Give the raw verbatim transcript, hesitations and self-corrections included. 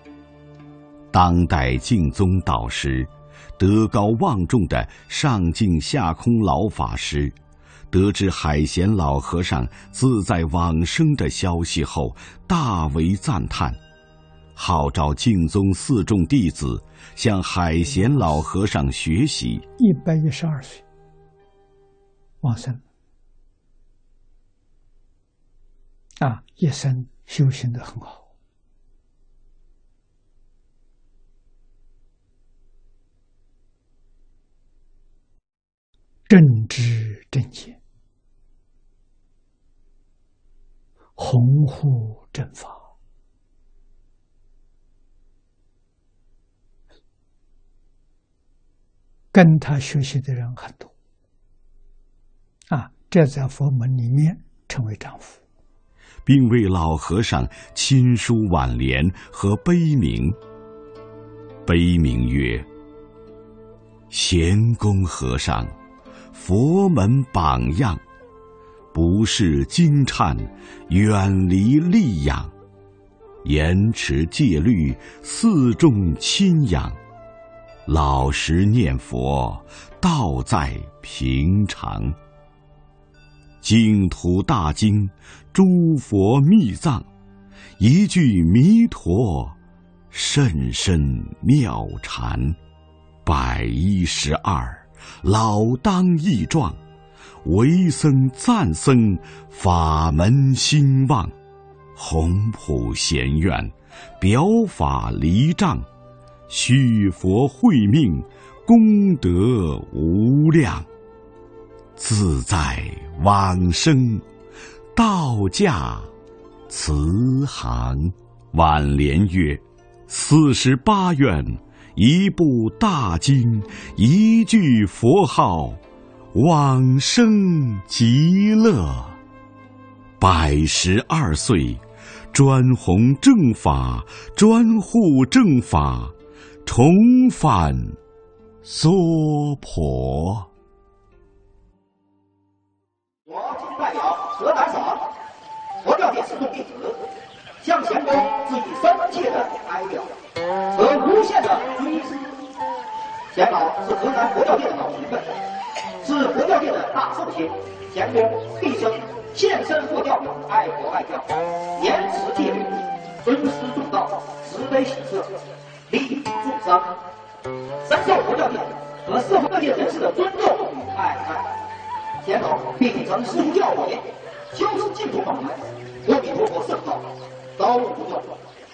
当代净宗导师、德高望重的上净下空老法师，得知海贤老和尚自在往生的消息后，大为赞叹，号召净宗四众弟子向海贤老和尚学习。 一百一十二岁往生啊，一生修行得很好。正知正见，弘护正法，跟他学习的人很多啊，这在佛门里面称为丈夫， 并为老和尚亲书挽联和碑铭。碑铭曰：贤公和尚，佛门榜样，不是经忏，远离戾养，严持戒律，四众亲仰，老实念佛，道在平常。净土大经，诸佛密藏，一句弥陀，甚深妙禅。百一十二，老当益壮，为僧赞僧，法门兴旺，宏普贤愿，表法离障，续佛慧命，功德无量，自在往生，道驾慈航。挽联曰：四十八愿，一部大经，一句佛号，往生极乐。百十二岁，专弘正法，专护正法，重返娑婆。 我今代表河南省佛教界四众弟子，向贤公致以深切的哀悼和无限的追思。贤老是河南佛教界的老前辈，是佛教界的大寿星。贤公毕生献身佛教，爱国爱教，严持戒律，尊师重道，慈悲喜舍，利益众生，深受佛教界和社会各界人士的尊重与爱戴。贤老秉承师父教诲，修持净土法门，阿弥陀佛圣道，高悟不断。